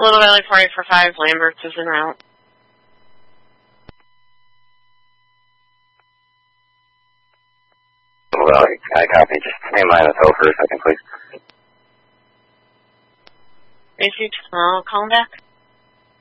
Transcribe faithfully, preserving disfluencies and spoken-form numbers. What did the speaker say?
Little Valley four eight four five, Lambert's is en route. Little Valley, I copy. Just stay in line with hold for a second, please. If you uh, calling back?